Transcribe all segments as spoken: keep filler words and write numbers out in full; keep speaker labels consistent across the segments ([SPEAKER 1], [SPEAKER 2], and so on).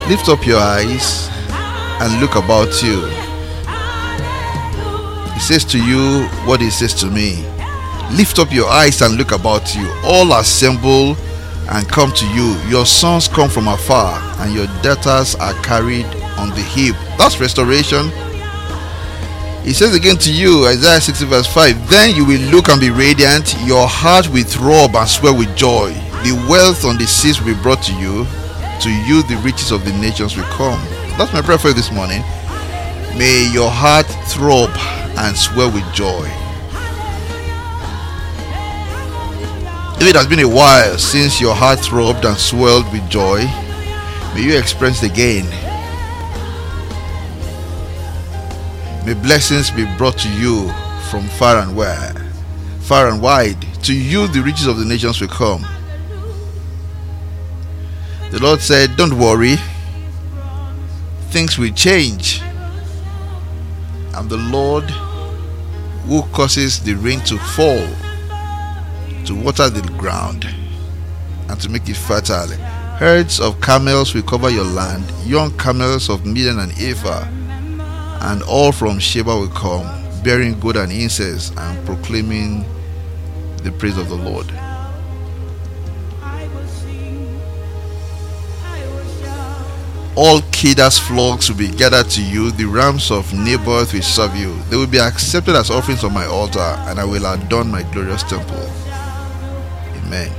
[SPEAKER 1] Lift up your eyes and look about you. He says to you what he says to me. Lift up your eyes and look about you. All assemble and come to you. Your sons come from afar, and your daughters are carried on the hip. That's restoration. He says again to you, Isaiah sixty verse five, then you will look and be radiant, your heart will throb and swell with joy. The wealth on the seas will be brought to you. To you the riches of the nations will come. That's my prayer for you this morning. May your heart throb and swell with joy. If it has been a while since your heart throbbed and swelled with joy, may you experience it again. May blessings be brought to you from far and wide, far and wide. To you the riches of the nations will come. The Lord said, don't worry, things will change. I'm the Lord who causes the rain to fall, to water the ground, and to make it fertile. Herds of camels will cover your land, young camels of Midian and Ephah, and all from Sheba will come, bearing gold and incense and proclaiming the praise of the Lord. All Kedar's flocks will be gathered to you, the rams of Naboth will serve you. They will be accepted as offerings on my altar, and I will adorn my glorious temple. Amen.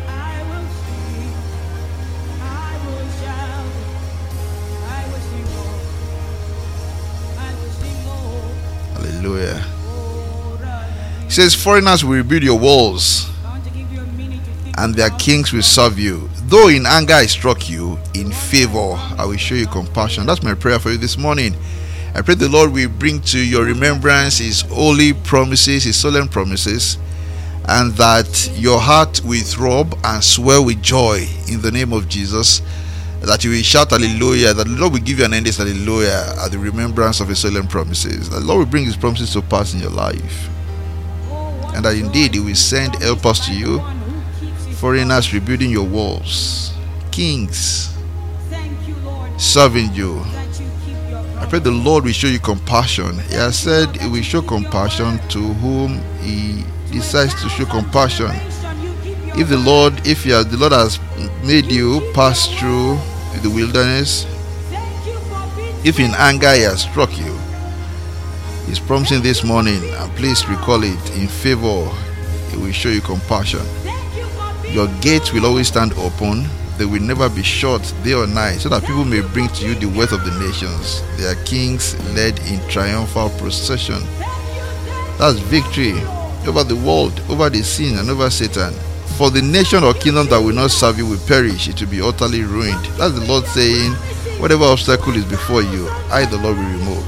[SPEAKER 1] Hallelujah. He says, foreigners will rebuild your walls, and their kings will serve you. Though in anger I struck you, in favor I will show you compassion. That's my prayer for you this morning. I pray the Lord will bring to your remembrance his holy promises, his solemn promises, and that your heart will throb and swell with joy in the name of Jesus. That you will shout hallelujah, that the Lord will give you an endless hallelujah at the remembrance of his solemn promises. That the Lord will bring his promises to pass in your life, and that indeed he will send helpers to you, foreigners rebuilding your walls, kings serving you. I pray the Lord will show you compassion. He has said he will show compassion to whom he decides to show compassion. If the Lord, if you are, the Lord has made you pass through the wilderness, if in anger he has struck you, he's promising this morning, and please recall it, in favor he will show you compassion. Your gates will always stand open. They will never be shut day or night, so that people may bring to you the wealth of the nations. Their kings led in triumphal procession. That's victory over the world, over the sin, and over Satan. For the nation or kingdom that will not serve you will perish. It will be utterly ruined. That's the Lord saying, whatever obstacle is before you, I the Lord will remove.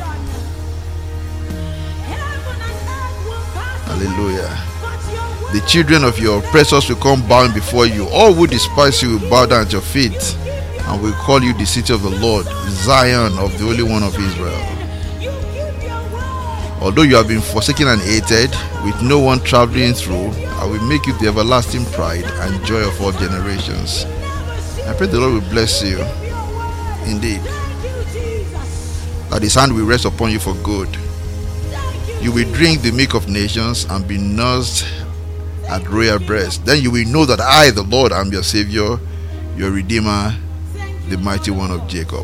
[SPEAKER 1] Hallelujah. The children of your oppressors will come bowing before you. All who despise you will bow down at your feet, and will call you the city of the Lord, Zion of the Holy One of Israel. Although you have been forsaken and hated, with no one traveling through, I will make you the everlasting pride and joy of all generations. I pray the Lord will bless you indeed, that his hand will rest upon you for good. You will drink the milk of nations and be nursed at royal breast. Then you will know that I, the Lord, am your Savior, your Redeemer, the mighty one of Jacob.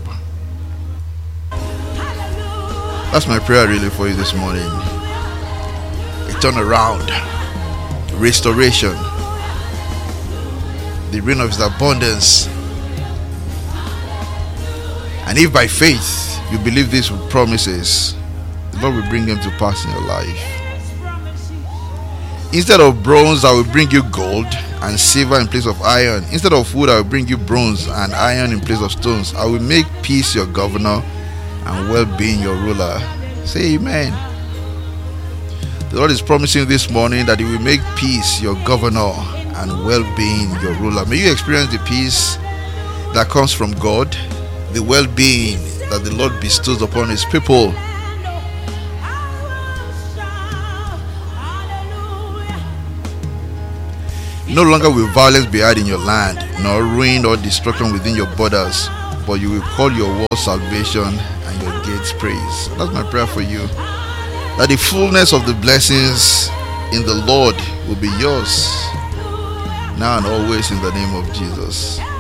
[SPEAKER 1] That's my prayer really for you this morning. A turnaround, restoration, the rain of his abundance. And if by faith you believe these promises, the Lord will bring them to pass in your life. Instead of bronze, I will bring you gold, and silver in place of iron. Instead of wood, I will bring you bronze, and iron in place of stones. I will make peace your governor, and well-being your ruler. Say amen. The Lord is promising this morning that he will make peace your governor and well-being your ruler. May you experience the peace that comes from God, the well-being that the Lord bestows upon his people. No longer will violence be had in your land, nor ruin or destruction within your borders. but you will call your wall salvation and your gates praise. That's my prayer for you, that the fullness of the blessings in the Lord will be yours now and always, in the name of Jesus.